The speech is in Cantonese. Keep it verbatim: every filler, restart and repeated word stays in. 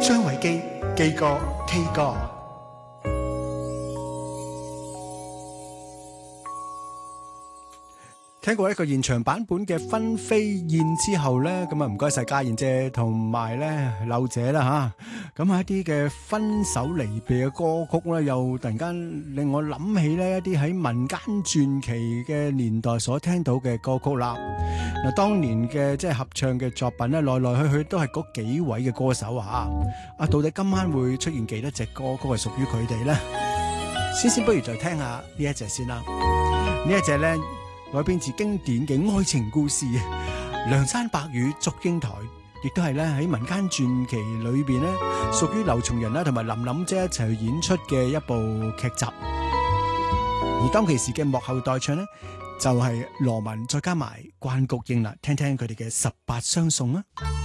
張偉基基哥 K 哥。聽過一個現場版本嘅《分飛燕》之後呢，咁啊唔該晒家燕姐同埋咧柳姐啦吓，咁啊一啲嘅分手離別嘅歌曲呢，又突然間令我諗起呢一啲喺民間傳奇嘅年代所聽到嘅歌曲啦。嗱，當年嘅即係合唱嘅作品呢，來來去去都係嗰幾位嘅歌手啊，啊到底今晚會出現幾多隻歌曲係屬於佢哋呢？先先不如就聽下呢一隻先啦，呢一隻呢。改編自經典嘅愛情故事《梁山伯與祝英台》，亦都係咧喺民間傳奇裏邊咧，屬於劉松仁啦同埋林琳姐一齊去演出嘅一部劇集。而當其時嘅幕後代唱呢，就係羅文再加埋關菊英啦，聽聽佢哋嘅十八相送啊！